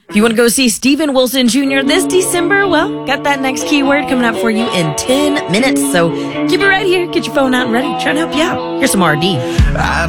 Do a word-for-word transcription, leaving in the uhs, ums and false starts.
If you want to go see Steven Wilson Junior this December, well, got that next keyword coming up for you in ten minutes. So keep it right here. Get your phone out and ready. Trying to help you out. Here's some R D. I